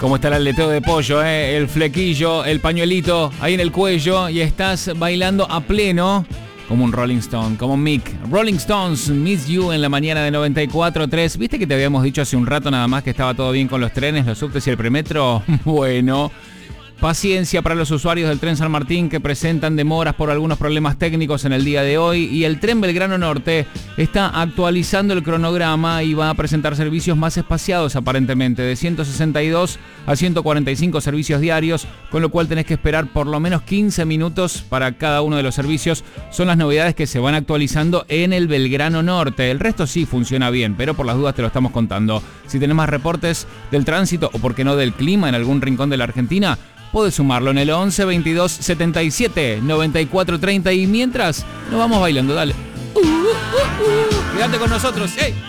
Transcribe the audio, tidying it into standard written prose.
¿Cómo está el aleteo de pollo, el flequillo, el pañuelito ahí en el cuello y estás bailando a pleno como un Rolling Stone, como Mick. Rolling Stones, Miss You en la mañana de 94.3. ¿Viste que te habíamos dicho hace un rato nada más que estaba todo bien con los trenes, los subtes y el premetro? Bueno, paciencia para los usuarios del tren San Martín que presentan demoras por algunos problemas técnicos en el día de hoy, y el tren Belgrano Norte está actualizando el cronograma y va a presentar servicios más espaciados aparentemente, de 162 a 145 servicios diarios, con lo cual tenés que esperar por lo menos 15 minutos para cada uno de los servicios. Son las novedades que se van actualizando en el Belgrano Norte. El resto sí funciona bien, pero por las dudas te lo estamos contando. Si tenés más reportes del tránsito o por qué no del clima en algún rincón de la Argentina, podés sumarlo en el 11 22 77 94 30 y mientras nos vamos bailando, dale. Quédate con nosotros, ¡hey!